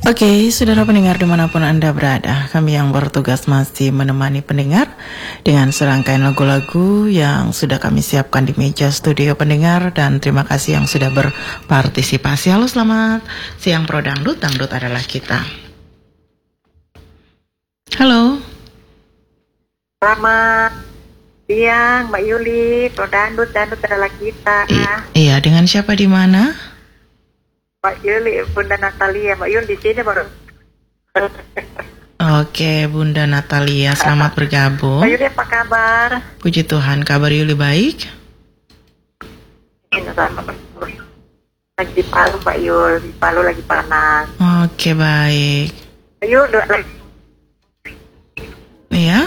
Oke, saudara pendengar dimanapun Anda berada, kami yang bertugas masih menemani pendengar dengan serangkaian lagu-lagu yang sudah kami siapkan di meja studio pendengar, dan terima kasih yang sudah berpartisipasi. Halo, selamat siang Pro Dangdut, Dangdut adalah kita. Halo. Selamat siang Mbak Yuli, Pro Dangdut, Dangdut adalah kita. Iya, dengan siapa di mana? Mbak Yuli, Bunda Natalia. Mbak Yuli di sini baru. Oke, Bunda Natalia, selamat bergabung. Mbak Yuli apa kabar? Puji Tuhan, kabar Yuli baik? Ini lagi di Palu Mbak Yul, di Palu lagi panas. Oke, baik. Mbak Yul lagi. Iya?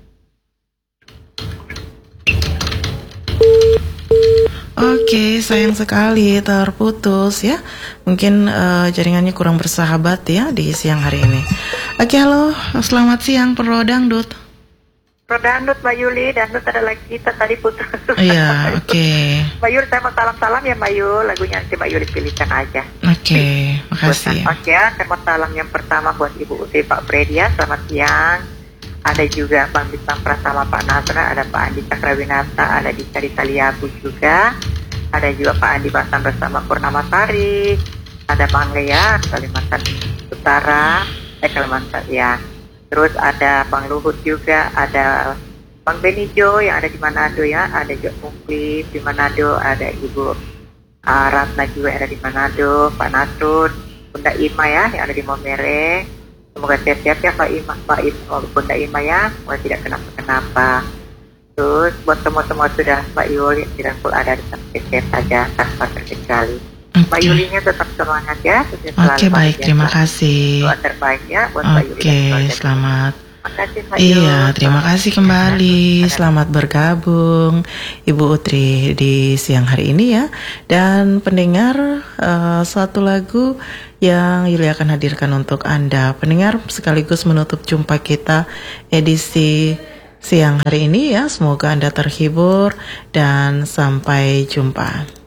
Oke, sayang sekali terputus ya. Mungkin jaringannya kurang bersahabat ya di siang hari ini. Oke, halo, selamat siang Pro Dangdut. Pro Dangdut Mbak Yuli, Dangdut adalah kita tadi putus. Iya, oke. Mbak Yuli, saya mau salam-salam ya Mbak Yuli, lagunya nanti Mbak Yuli pilihkan aja. Oke, makasih. Oke, saya mau salam yang pertama buat Ibu Uti Pak Fredia, selamat siang. Ada juga Bang Bintang Pratama Pak Nasra, ada Pak Andi Cakrawinata, ada Dika Ditaliabu juga, ada juga Pak Andi Basam bersama Purnama Sari, ada Bang Lea Kalimantan Utara, Kalimantan ya. Terus ada Bang Luhut juga, ada Bang Benijo yang ada di Manado ya, ada juga Mungki di Manado, ada Ibu Ratna juga yang ada di Manado, Pak Nasrud, Bunda Ima ya yang ada di Momere. Semoga sehat-sehat ya Pak Ima, Bunda Ima ya, semoga tidak kenapa-kenapa. Terus buat semua sudah Mbak Yuli tidak perlu ada di sehat saja tanpa terkecuali. Mbak Yulinya tetap semangat ya. Oke, baik, terima kasih. Doa terbaik ya buat Mbak Yuli. Oke, selamat. Makasih, Mbak Yuli. Iya, terima kasih kembali. Selamat bergabung Ibu Utri di siang hari ini ya. Dan pendengar, satu lagu yang Yuli akan hadirkan untuk Anda pendengar sekaligus menutup jumpa kita edisi siang hari ini ya. Semoga Anda terhibur dan sampai jumpa.